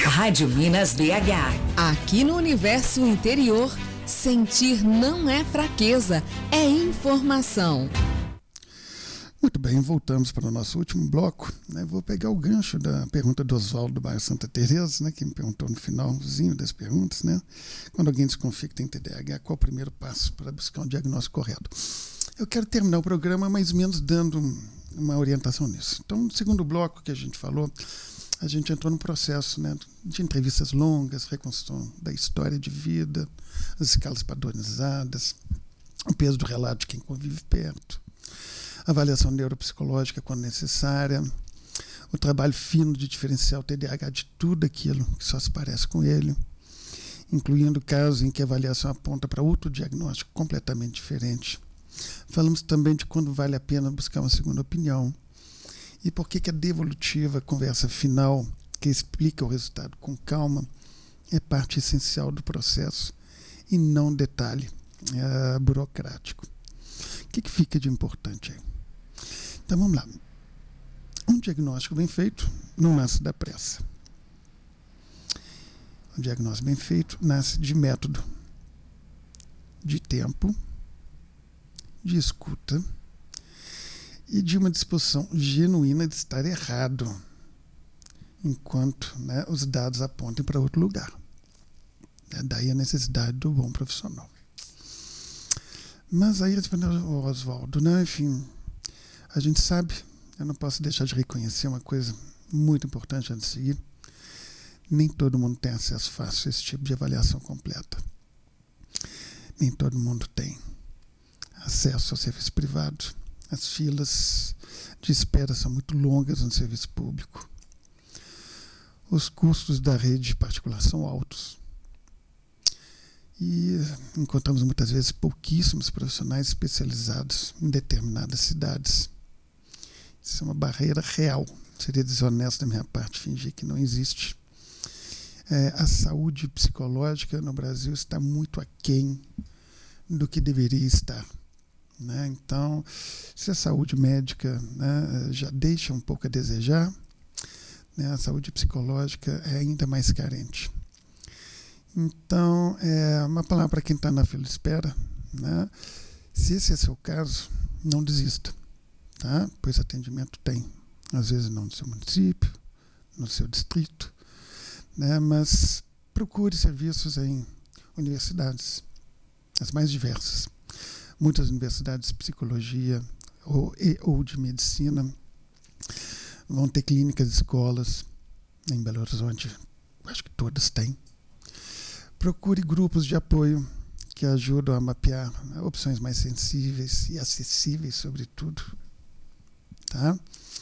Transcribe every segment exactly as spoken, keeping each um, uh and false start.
Rádio Minas B H. Aqui no Universo Interior, sentir não é fraqueza, é informação. Muito bem, voltamos para o nosso último bloco. Né? Vou pegar o gancho da pergunta do Oswaldo do bairro Santa Teresa, né, que me perguntou no finalzinho das perguntas, né? Quando alguém desconfia que tem T D A H, qual o primeiro passo para buscar um diagnóstico correto? Eu quero terminar o programa mais ou menos dando uma orientação nisso. Então, no segundo bloco que a gente falou, a gente entrou no processo, né, de entrevistas longas, reconstrução da história de vida, as escalas padronizadas, o peso do relato de quem convive perto, avaliação neuropsicológica quando necessária, o trabalho fino de diferenciar o T D A H de tudo aquilo que só se parece com ele, incluindo casos em que a avaliação aponta para outro diagnóstico completamente diferente. Falamos também de quando vale a pena buscar uma segunda opinião e por que que a devolutiva, a conversa final, que explica o resultado com calma, é parte essencial do processo e não um detalhe é, burocrático. O que que fica de importante aí? Então vamos lá. Um diagnóstico bem feito não nasce da pressa. Um diagnóstico bem feito nasce de método, de tempo, de escuta e de uma disposição genuína de estar errado, enquanto, né, os dados apontem para outro lugar. É daí a necessidade do bom profissional. Mas aí, Oswaldo, né, enfim, a gente sabe, eu não posso deixar de reconhecer uma coisa muito importante antes de seguir, nem todo mundo tem acesso fácil a esse tipo de avaliação completa. Nem todo mundo tem acesso ao serviço privado. As filas de espera são muito longas no serviço público. Os custos da rede particular são altos. E encontramos muitas vezes pouquíssimos profissionais especializados em determinadas cidades. Isso é uma barreira real. Seria desonesto da minha parte fingir que não existe. É, a saúde psicológica no Brasil está muito aquém do que deveria estar. Né? Então, se a saúde médica, né, já deixa um pouco a desejar, né, a saúde psicológica é ainda mais carente. Então, é uma palavra para quem está na fila de espera, né? Se esse é seu caso, não desista, tá? Pois atendimento tem, às vezes não no seu município, no seu distrito, né? Mas procure serviços em universidades, as mais diversas. Muitas universidades de psicologia ou, e, ou de medicina vão ter clínicas e escolas. Em Belo Horizonte, acho que todas têm. Procure grupos de apoio que ajudam a mapear opções mais sensíveis e acessíveis, sobretudo. Tá?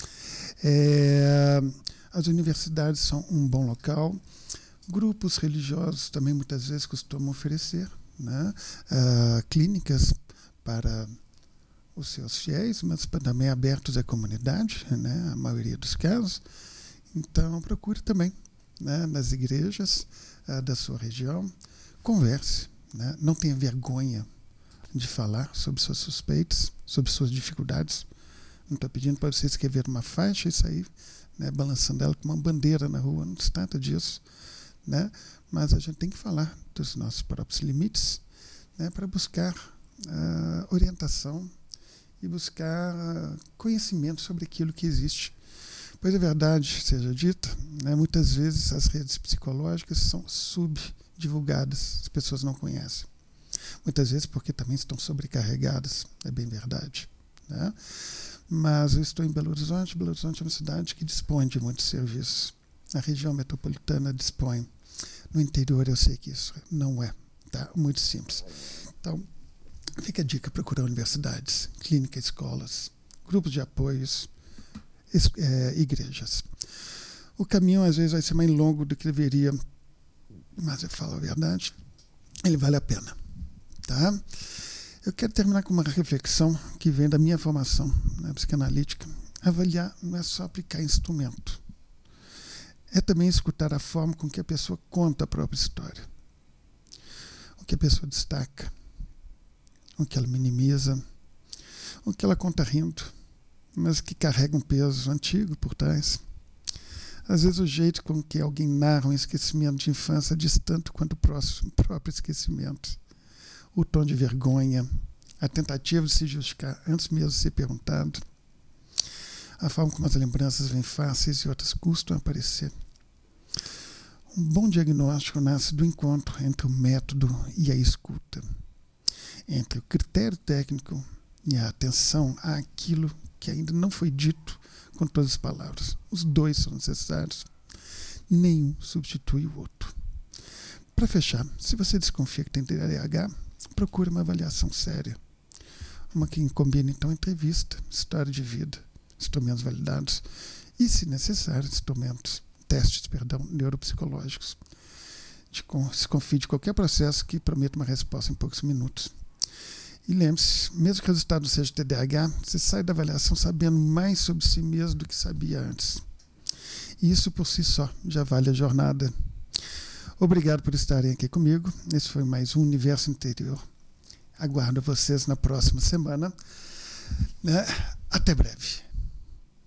É, as universidades são um bom local. Grupos religiosos também muitas vezes costumam oferecer, né, uh, clínicas para os seus fiéis, mas também abertos à comunidade, né, a maioria dos casos. Então, procure também, né, nas igrejas uh, da sua região, converse, né, não tenha vergonha de falar sobre suas suspeitas, sobre suas dificuldades. Não estou pedindo para você escrever uma faixa e sair, né, balançando ela com uma bandeira na rua, não se trata disso, né, mas a gente tem que falar dos nossos próprios limites, né, para buscar uh, orientação e buscar uh, conhecimento sobre aquilo que existe. Pois a verdade seja dita, né, muitas vezes as redes psicológicas são subdivulgadas, as pessoas não conhecem. Muitas vezes porque também estão sobrecarregadas, é bem verdade. Né? Mas eu estou em Belo Horizonte. Belo Horizonte é uma cidade que dispõe de muitos serviços. A região metropolitana dispõe. No interior eu sei que isso não é, tá? Muito simples. Então, fica a dica: procurar universidades, clínicas, escolas, grupos de apoios, É, igrejas. O caminho às vezes vai ser mais longo do que deveria, mas eu falo a verdade, ele vale a pena, tá? Eu quero terminar com uma reflexão que vem da minha formação, né, psicanalítica. Avaliar não é só aplicar instrumento, é também escutar a forma com que a pessoa conta a própria história, o que a pessoa destaca, o que ela minimiza, o que ela conta rindo, mas que carrega um peso antigo por trás. Às vezes o jeito com que alguém narra um esquecimento de infância diz tanto quanto o próximo, próprio esquecimento. O tom de vergonha, a tentativa de se justificar antes mesmo de ser perguntado, a forma como as lembranças vêm fáceis e outras custam a aparecer. Um bom diagnóstico nasce do encontro entre o método e a escuta, entre o critério técnico e a atenção àquilo que ainda não foi dito com todas as palavras. Os dois são necessários. Nenhum substitui o outro. Para fechar, se você desconfia que tem T D A H, procure uma avaliação séria. Uma que combine, então, entrevista, história de vida, instrumentos validados e, se necessário, instrumentos, testes, perdão, neuropsicológicos. Desconfie de qualquer processo que prometa uma resposta em poucos minutos. E lembre-se, mesmo que o resultado seja T D A H, você sai da avaliação sabendo mais sobre si mesmo do que sabia antes. E isso por si só já vale a jornada. Obrigado por estarem aqui comigo. Esse foi mais um Universo Interior. Aguardo vocês na próxima semana. Até breve.